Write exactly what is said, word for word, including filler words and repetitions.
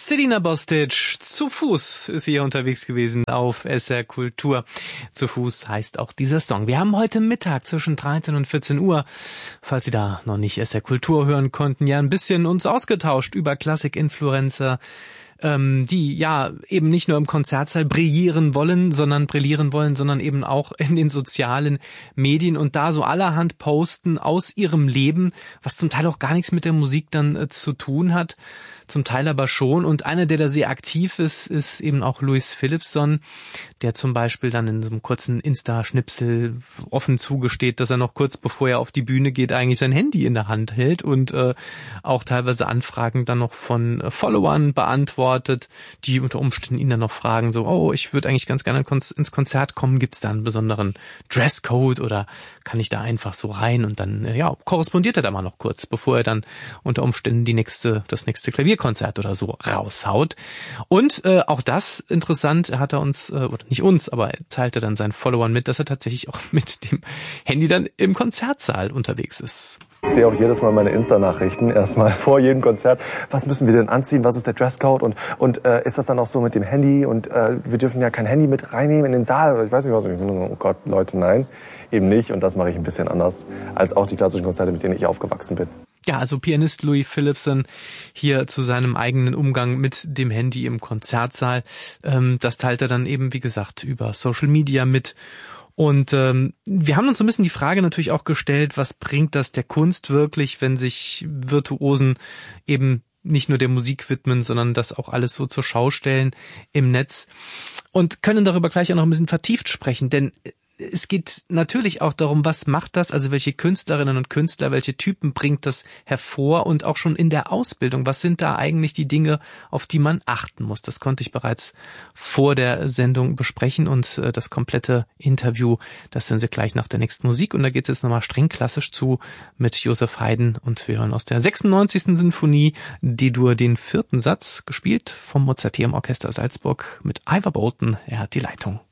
Selina Bostic, zu Fuß ist sie hier unterwegs gewesen auf S R Kultur. Zu Fuß heißt auch dieser Song. Wir haben heute Mittag zwischen dreizehn und vierzehn Uhr, falls Sie da noch nicht S R Kultur hören konnten, ja ein bisschen uns ausgetauscht über Klassik-Influencer, ähm, die ja eben nicht nur im Konzertsaal brillieren wollen, sondern brillieren wollen, sondern eben auch in den sozialen Medien und da so allerhand posten aus ihrem Leben, was zum Teil auch gar nichts mit der Musik dann äh, zu tun hat. Zum Teil aber schon. Und einer, der da sehr aktiv ist, ist eben auch Louis Phillipson, der zum Beispiel dann in so einem kurzen Insta-Schnipsel offen zugesteht, dass er noch kurz bevor er auf die Bühne geht, eigentlich sein Handy in der Hand hält und äh, auch teilweise Anfragen dann noch von äh, Followern beantwortet, die unter Umständen ihn dann noch fragen, so, oh, ich würde eigentlich ganz gerne ins Konzert kommen, gibt's da einen besonderen Dresscode oder kann ich da einfach so rein? Und dann, äh, ja, korrespondiert er da mal noch kurz, bevor er dann unter Umständen die nächste, das nächste Klavier Konzert oder so raushaut. Und äh, auch das interessant, hat er uns, äh, oder nicht uns, aber er teilte dann seinen Followern mit, dass er tatsächlich auch mit dem Handy dann im Konzertsaal unterwegs ist. Ich sehe auch jedes Mal meine Insta-Nachrichten, erstmal vor jedem Konzert. Was müssen wir denn anziehen? Was ist der Dresscode? Und, und äh, ist das dann auch so mit dem Handy? Und äh, wir dürfen ja kein Handy mit reinnehmen in den Saal. Oder ich weiß nicht was. Ich bin nur, oh Gott, Leute, nein, eben nicht. Und das mache ich ein bisschen anders als auch die klassischen Konzerte, mit denen ich aufgewachsen bin. Ja, also Pianist Louis Phillipson hier zu seinem eigenen Umgang mit dem Handy im Konzertsaal. Ähm, das teilt er dann eben, wie gesagt, über Social Media mit. Und ähm, wir haben uns so ein bisschen die Frage natürlich auch gestellt, was bringt das der Kunst wirklich, wenn sich Virtuosen eben nicht nur der Musik widmen, sondern das auch alles so zur Schau stellen im Netz. Und können darüber gleich auch noch ein bisschen vertieft sprechen, denn es geht natürlich auch darum, was macht das, also welche Künstlerinnen und Künstler, welche Typen bringt das hervor und auch schon in der Ausbildung, was sind da eigentlich die Dinge, auf die man achten muss. Das konnte ich bereits vor der Sendung besprechen und äh, das komplette Interview, das hören Sie gleich nach der nächsten Musik und da geht es jetzt nochmal streng klassisch zu mit Joseph Haydn und wir hören aus der sechsundneunzigsten Sinfonie D-Dur den vierten Satz, gespielt vom Mozarteum Orchester Salzburg mit Ivor Bolton, er hat die Leitung.